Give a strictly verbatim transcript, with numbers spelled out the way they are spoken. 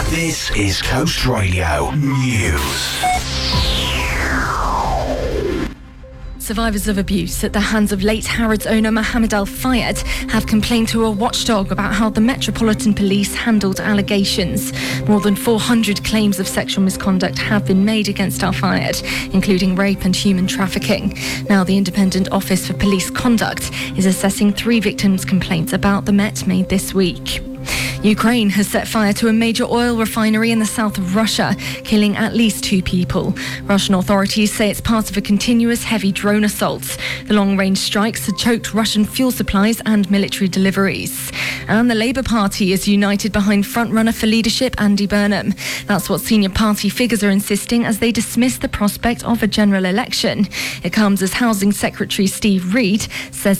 This is Coast Radio News. Survivors of abuse at the hands of late Harrods owner Mohammed Al Fayed have complained to a watchdog about how the Metropolitan Police handled allegations. More than four hundred claims of sexual misconduct have been made against Al Fayed, including rape and human trafficking. Now, the Independent Office for Police Conduct is assessing three victims' complaints about the Met made this week. Ukraine has set fire to a major oil refinery in the south of Russia, killing at least two people. Russian authorities say it's part of a continuous heavy drone assault. The long-range strikes had choked Russian fuel supplies and military deliveries. And the Labour Party is united behind frontrunner for leadership Andy Burnham. That's what senior party figures are insisting as they dismiss the prospect of a general election. It comes as Housing Secretary Steve Reid says